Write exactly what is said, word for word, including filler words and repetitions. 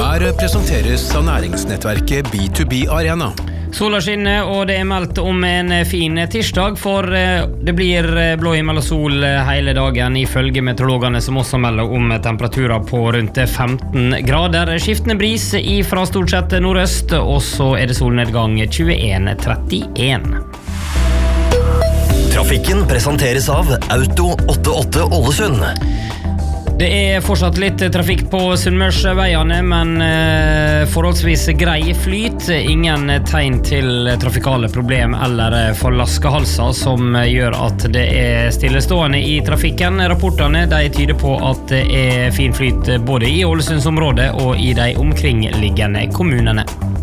Her presenteres av næringsnettverket B to B Arena. Sola skinner, og det er meldt om en fin tirsdag, for det blir blå himmel og sol hele dagen ifølge meteorologene, som også melder om temperaturer på rundt femten grader. Skiftende bris fra stort sett nordøst, og så er det solnedgang tjueen trettien. Trafikken presenteres av Auto åttiåtte Ålesund. Det er fortsatt litt trafikk på Sunnmørsveiene, men eh, forholdsvis grei flyt. Ingen tegn til trafikale problem eller forlaskehalser som gjør at det er stillestående i trafikken. Rapportene de tyder på at det er fin flyt både i Ålesundsområdet og i de omkringliggende kommunene.